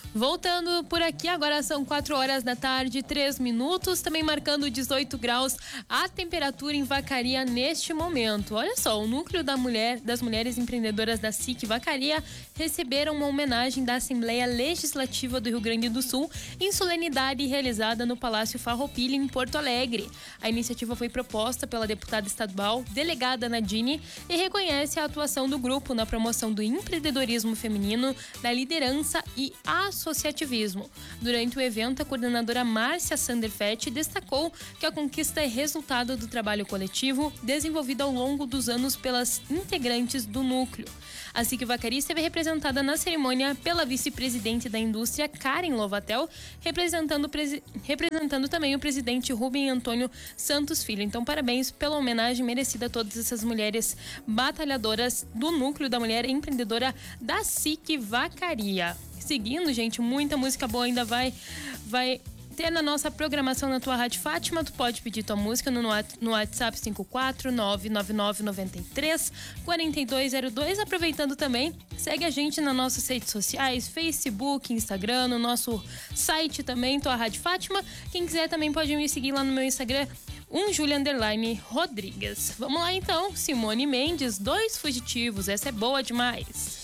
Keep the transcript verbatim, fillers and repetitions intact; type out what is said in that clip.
Voltando por aqui, agora são quatro horas da tarde, três minutos, também marcando dezoito graus a temperatura em Vacaria neste momento. Olha só, o núcleo da mulher, das mulheres empreendedoras da S I C Vacaria receberam uma homenagem da Assembleia Legislativa do Rio Grande do Sul em solenidade realizada no Palácio Farroupilha, em Porto Alegre. A iniciativa foi proposta pela deputada estadual, delegada Nadine, e reconhece a atuação do grupo na promoção do empreendedorismo feminino, da liderança e associativismo. Durante o evento, a coordenadora Márcia Sanderfett destacou que a conquista é resultado do trabalho coletivo desenvolvido ao longo dos anos pelas integrantes do núcleo. A S I C Vacaria esteve representada na cerimônia pela vice-presidente da indústria, Karen Lovatel, representando, presi- representando também o presidente Rubem Antônio Santos Filho. Então, parabéns pela homenagem merecida a todas essas mulheres batalhadoras do núcleo da mulher empreendedora da S I C Vacaria. Seguindo, gente, muita música boa ainda vai, vai ter na nossa programação na tua Rádio Fátima. Tu pode pedir tua música no, no WhatsApp cinco quatro nove nove nove nove três quatro dois zero dois. Aproveitando também, segue a gente nas nossas redes sociais, Facebook, Instagram, no nosso site também, tua Rádio Fátima. Quem quiser também pode me seguir lá no meu Instagram, um Julia Underline Rodrigues. Vamos lá então, Simone Mendes, Dois Fugitivos, essa é boa demais.